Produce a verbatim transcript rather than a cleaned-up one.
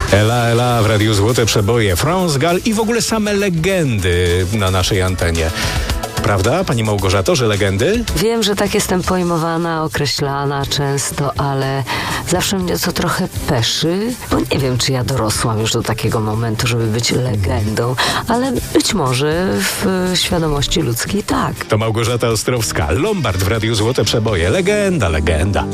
Ela, Ela w Radiu Złote Przeboje, France Gall i w ogóle same legendy na naszej antenie. Prawda, pani Małgorzato, że legendy? Wiem, że tak jestem pojmowana, określana często, ale zawsze mnie to trochę peszy, bo nie wiem, czy ja dorosłam już do takiego momentu, żeby być legendą, ale być może w świadomości ludzkiej tak. To Małgorzata Ostrowska, Lombard w Radiu Złote Przeboje. Legenda, legenda.